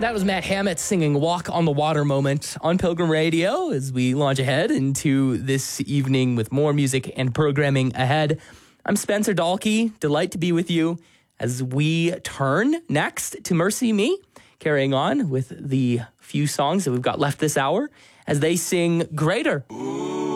That was Matt Hammett singing Walk on the Water moment on Pilgrim Radio as we launch ahead into this evening with more music and programming ahead. I'm Spencer Dahlke. Delight to be with you as we turn next to Mercy Me, carrying on with the few songs that we've got left this hour as they sing Greater. Ooh.